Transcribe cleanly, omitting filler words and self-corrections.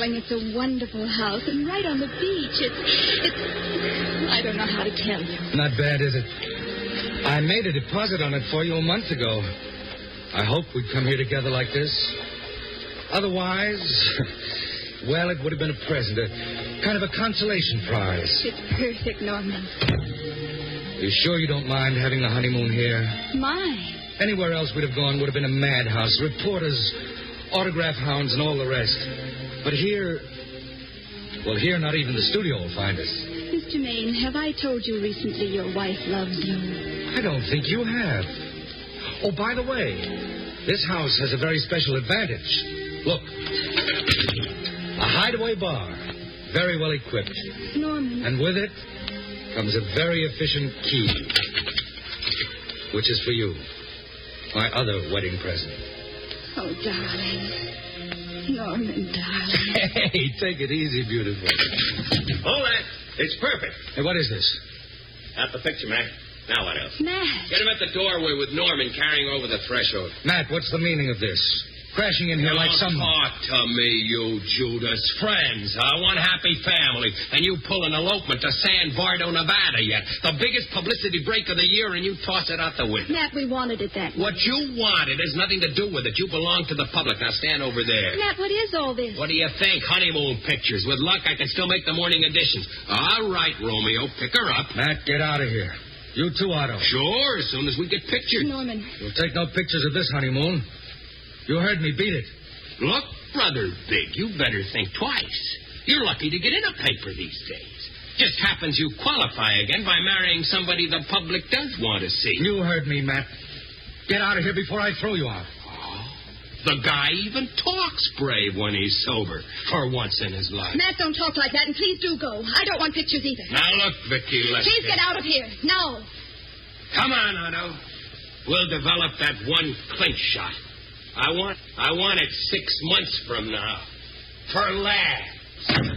darling, it's a wonderful house and right on the beach. It's... I don't know how to tell you. Not bad, is it? I made a deposit on it for you a month ago. I hoped we'd come here together like this. Otherwise, well, it would have been a present, a kind of a consolation prize. It's perfect, Norman. You sure you don't mind having a honeymoon here? Mine? Anywhere else we'd have gone would have been a madhouse, reporters, autograph hounds, and all the rest. But here, well, here not even the studio will find us. Mr. Maine, have I told you recently your wife loves you? I don't think you have. Oh, by the way, this house has a very special advantage. Look, a hideaway bar, very well equipped. Norman. And with it comes a very efficient key, which is for you, my other wedding present. Oh, darling. Norman, darling. Hey, take it easy, beautiful. Hold that. It's perfect. Hey, what is this? Got the picture, Mac. Now what else? Matt. Get him at the doorway with Norman carrying over the threshold. Matt, what's the meaning of this? Crashing in here like some... Talk to me, you Judas. Friends, one happy family. And you pull an elopement to San Bardo, Nevada yet. The biggest publicity break of the year, and you toss it out the window. Matt, we wanted it that way. What you wanted has nothing to do with it. You belong to the public. Now stand over there. Matt, what is all this? What do you think? Honeymoon pictures. With luck, I can still make the morning editions. All right, Romeo, pick her up. Matt, get out of here. You too, Otto. Sure, as soon as we get pictures. Norman. You'll take no pictures of this honeymoon. You heard me. Beat it. Look, Brother Big, you better think twice. You're lucky to get in a paper these days. Just happens you qualify again by marrying somebody the public does want to see. You heard me, Matt. Get out of here before I throw you out. Oh, the guy even talks brave when he's sober, for once in his life. Matt, don't talk like that, and please do go. I don't want pictures either. Now look, Vicky, let's Please get out of here. Now. Come on, Otto. We'll develop that one clinch shot. I want it 6 months from now. For laughs.